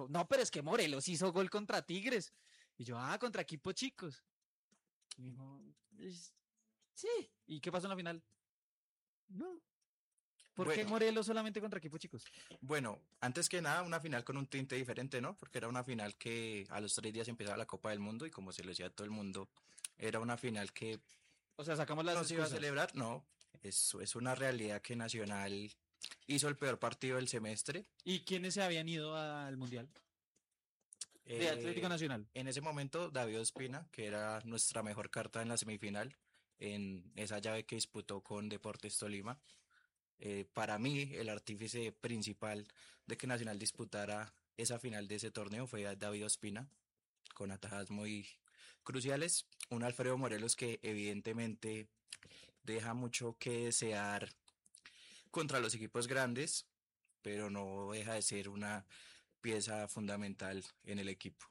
dijo, no, pero es que Morelos hizo gol contra Tigres. Y yo, contra equipos chicos. Y me dijo, sí. ¿Y qué pasó en la final? No. ¿Por qué Bueno, Morelos solamente contra equipos chicos? bueno, antes que nada, una final con un tinte diferente, ¿no? Porque era una final que a los 3 días empezaba la Copa del Mundo y como se lo decía a todo el mundo, era una final que O sea, sacamos las no se iba a excusas. celebrar, no. Es una realidad que Nacional hizo el peor partido del semestre. ¿Y quiénes se habían ido al Mundial? De Atlético Eh, Nacional. en ese momento, David Ospina, que era nuestra mejor carta en la semifinal, en esa llave que disputó con Deportes Tolima. Para mí, el artífice principal de que Nacional disputara esa final de ese torneo fue David Ospina, con atajadas muy cruciales. Un Alfredo Morelos que evidentemente deja mucho que desear contra los equipos grandes, pero no deja de ser una pieza fundamental en el equipo.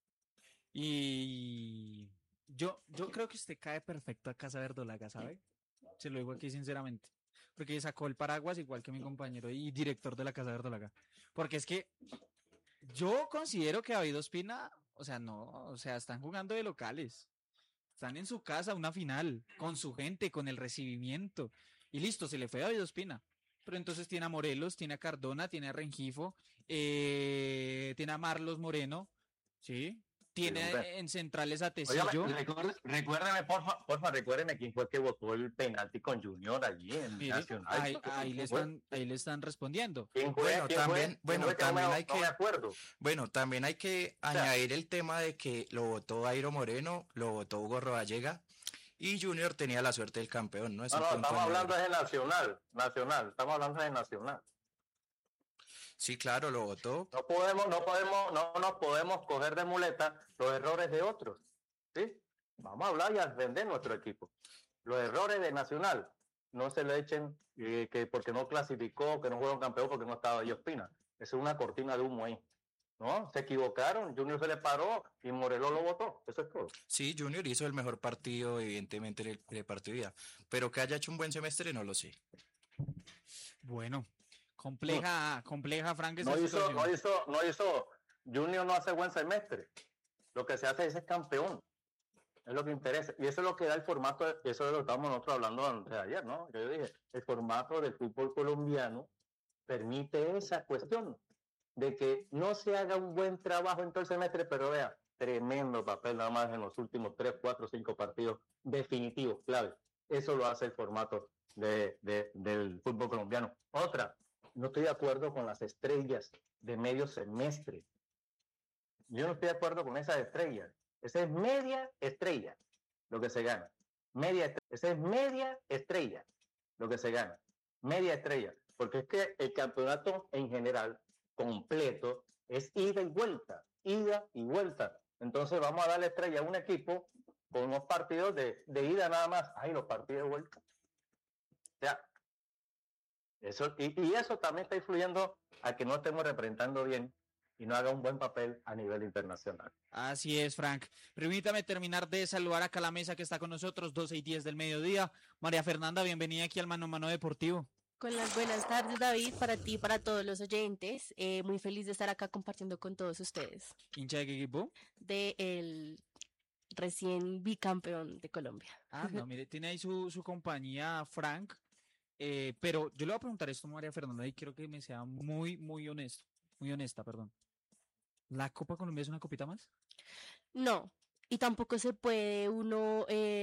Y yo creo que usted cae perfecto a Casa Verdolaga, ¿sabe? Se lo digo aquí sinceramente. Porque sacó el paraguas igual que mi compañero y director de la Casa Verdolaga. Porque es que yo considero que David Ospina, o sea, no, o sea, están jugando de locales. Están en su casa, una final, con su gente, con el recibimiento. Y listo, se le fue David Ospina. Pero entonces tiene a Morelos, tiene a Cardona, tiene a Rengifo, tiene a Marlos Moreno, ¿sí? Sí, hombre. Tiene en centrales a Óigame, Tecillo. recuérdeme, porfa, recuérdeme quién fue el que votó el penalti con Junior allí en Mire, Nacional. ahí le están respondiendo. ¿Quién fue? Bueno, ¿Quién también, fue? bueno, ¿Quién fue? Que también hay no me que, acuerdo. bueno, también hay que O sea, añadir el tema de que lo votó Dairo Moreno, lo votó Hugo Rodallega y Junior tenía la suerte del campeón, ¿no? Es no, un no, punto a estamos hablando añadir. de Nacional, estamos hablando de Nacional. Sí, claro, lo votó. No nos podemos coger de muleta los errores de otros, ¿sí? Vamos a hablar y a defender nuestro equipo. Los errores de Nacional, no se le echen que porque no clasificó, que no fue un campeón, porque no estaba ahí Ospina. Eso es una cortina de humo ahí. No, se equivocaron, Junior se le paró y Morelos lo votó. Eso es todo. Sí, Junior hizo el mejor partido, evidentemente, en el partido de ida. Pero que haya hecho un buen semestre, no lo sé. Bueno, compleja, Frank, esa No hizo, no situación. hizo, no hizo, Junior no hace buen semestre. Lo que se hace es ser campeón. Es lo que interesa. Y eso es lo que da el formato, eso es lo que estábamos nosotros hablando antes de ayer, ¿no? Yo dije, el formato del fútbol colombiano permite esa cuestión de que no se haga un buen trabajo en todo el semestre, pero vea, tremendo papel nada más en los últimos 3, 4, 5 partidos definitivos, clave. Eso lo hace el formato del fútbol colombiano. Otra, no estoy de acuerdo con las estrellas de medio semestre. Yo no estoy de acuerdo con esas estrellas. Esa es media estrella lo que se gana. Esa es media estrella lo que se gana. Media estrella. Porque es que el campeonato en general, completo, es ida y vuelta. Ida y vuelta. Entonces vamos a darle estrella a un equipo con unos partidos de ida nada más. Ay, los partidos de vuelta. O sea, eso, y eso también está influyendo a que no estemos representando bien y no haga un buen papel a nivel internacional. Así es, Frank. Permítame terminar de saludar acá a la mesa que está con nosotros, 12:10 del mediodía. María Fernanda, bienvenida aquí al Mano a Mano Deportivo. Con las buenas tardes, David, para ti y para todos los oyentes. Muy feliz de estar acá compartiendo con todos ustedes ¿Hincha de qué equipo? de el recién bicampeón de Colombia. No, mire, tiene ahí su compañía, Frank. Pero yo le voy a preguntar esto a María Fernanda y quiero que me sea muy honesto, muy honesta, perdón. ¿La Copa Colombia es una copita más? No, y tampoco se puede uno,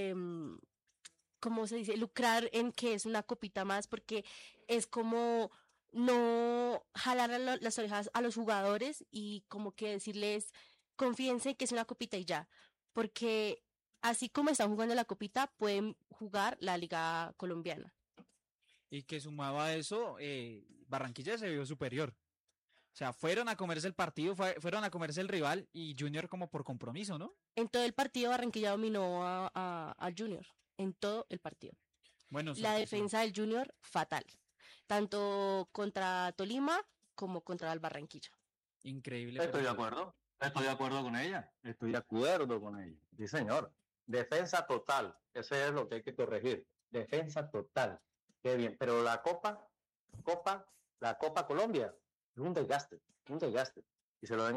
¿cómo se dice? Lucrar en que es una copita más, porque es como no jalar las orejas a los jugadores y como que decirles, confíense que es una copita y ya, porque así como están jugando la copita, pueden jugar la liga colombiana. Y que sumado a eso, Barranquilla se vio superior. O sea, fueron a comerse el partido, fueron a comerse el rival y Junior como por compromiso, ¿no? En todo el partido Barranquilla dominó a Junior, en todo el partido. Bueno, La defensa del Junior, fatal, tanto contra Tolima como contra el Barranquilla. Increíble. Estoy de acuerdo con ella. Estoy de acuerdo con ella. Sí, señor. Defensa total. Ese es lo que hay que corregir. Defensa total. Qué bien. Pero la Copa Colombia, es un desgaste. Y se lo ven